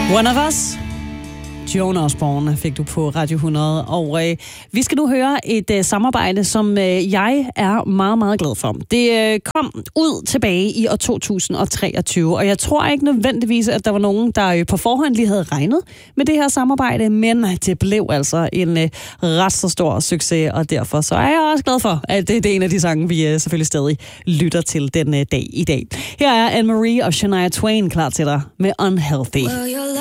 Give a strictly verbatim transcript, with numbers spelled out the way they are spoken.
One of Us. Joan Osborne fik du på Radio hundrede, og øh, vi skal nu høre et øh, samarbejde, som øh, jeg er meget, meget glad for. Det øh, kom ud tilbage i år to tusind treogtyve, og jeg tror ikke nødvendigvis, at der var nogen, der øh, på forhånd lige havde regnet med det her samarbejde, men det blev altså en øh, ret så stor succes, og derfor så er jeg også glad for, at det, det er en af de sange, vi øh, selvfølgelig stadig lytter til den øh, dag i dag. Her er Anne-Marie og Shania Twain klar til dig med Unhealthy.